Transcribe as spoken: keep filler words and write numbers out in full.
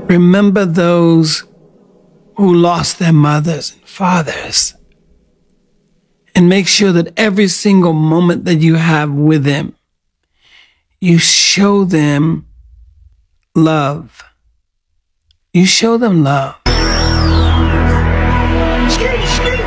Remember those who lost their mothers and fathers. And make sure that every single moment that you have with them, you show them love. You show them love. Ski, ski.